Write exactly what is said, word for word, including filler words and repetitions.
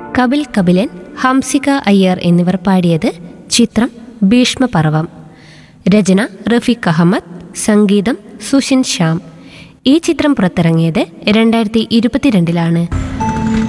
കപിൽ കപിലൻ, ഹംസിക അയ്യർ എന്നിവർ പാടിയത്. ചിത്രം ഭീഷ്മപർവം. രചന റഫീഖ് അഹമ്മദ്, സംഗീതം സുഷിൻ ശ്യാം. ഈ ചിത്രം പുറത്തിറങ്ങിയത് രണ്ടായിരത്തി ഇരുപത്തിരണ്ടിലാണ്.